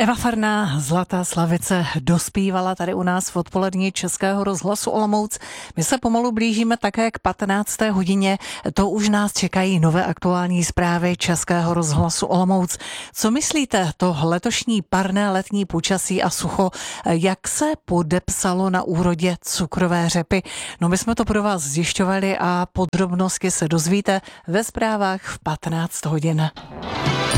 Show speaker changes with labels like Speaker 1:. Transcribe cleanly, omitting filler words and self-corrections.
Speaker 1: Eva Farná, Zlatá slavice, dospívala tady u nás v odpolední Českého rozhlasu Olomouc. My se pomalu blížíme také k 15. hodině. To už nás čekají nové aktuální zprávy Českého rozhlasu Olomouc. Co myslíte, to letošní parné letní počasí a sucho, jak se podepsalo na úrodě cukrové řepy? No, my jsme to pro vás zjišťovali a podrobnosti se dozvíte ve zprávách v 15 hodin.